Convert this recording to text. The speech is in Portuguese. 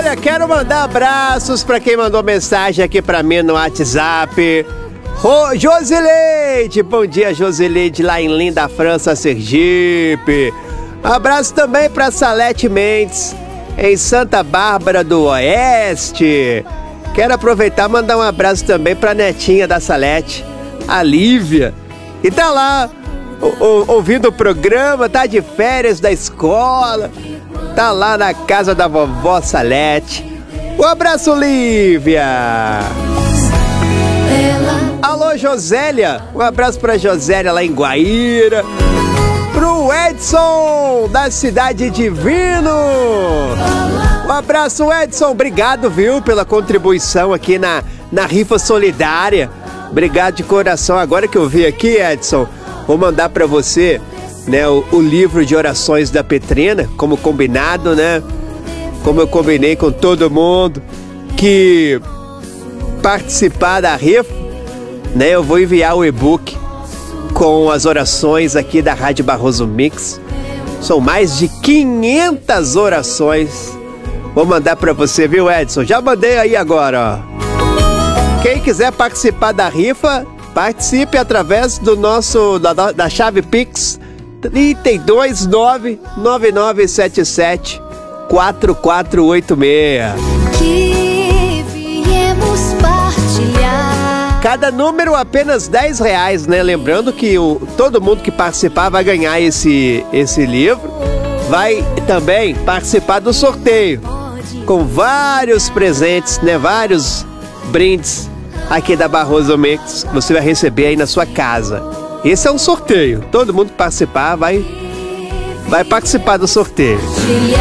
Olha, quero mandar abraços para quem mandou mensagem aqui para mim no WhatsApp. Josileide, bom dia, Josileide, lá em Linda, França, Sergipe. Abraço também para Salete Mendes, em Santa Bárbara do Oeste. Quero aproveitar e mandar um abraço também para a netinha da Salete, a Lívia, que tá lá ouvindo o programa, tá de férias da escola, tá lá na casa da vovó Salete. Um abraço, Lívia! Alô, Josélia, um abraço pra Josélia lá em Guaíra. Pro Edson, da Cidade Divino. Um abraço, Edson, obrigado, viu, pela contribuição aqui na rifa solidária. Obrigado de coração. Agora que eu vi aqui, Edson, vou mandar pra você, né, o livro de orações da Petrina, como combinado, né? Como eu combinei com todo mundo que participar da rifa, né? Eu vou enviar o e-book com as orações aqui da Rádio Barroso Mix. São mais de 500 orações. Vou mandar pra você, viu, Edson? Já mandei aí agora, ó. Quem quiser participar da rifa, participe através do da chave Pix 32999774486. Que viemos partilhar. Cada número apenas R$10, né? Lembrando que todo mundo que participar vai ganhar esse livro. Vai também participar do sorteio com vários presentes, né? Vários brindes aqui da Barroso Mix que você vai receber aí na sua casa. Esse é um sorteio. Todo mundo que participar vai participar do sorteio.